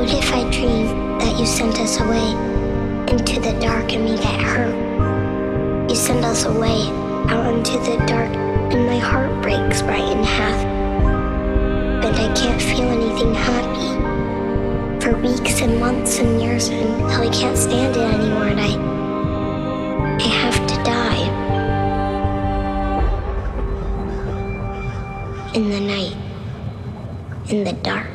What if I dream that you sent us away into the dark and we get hurt? You send us away out into the dark and my heart breaks right in half. And I can't feel anything happy for weeks and months and years until I can't stand it anymore and I have to die. In the night, in the dark.